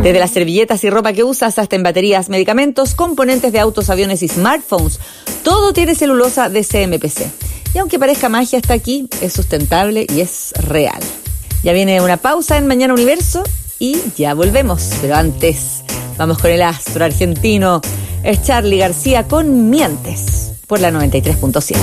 Desde las servilletas y ropa que usas hasta en baterías, medicamentos, componentes de autos, aviones y smartphones, todo tiene celulosa de CMPC. Y aunque parezca magia, está aquí, es sustentable y es real. Ya viene una pausa en Mañana Universo y ya volvemos. Pero antes, vamos con el astro argentino, es Charly García con Mientes, por la 93.7.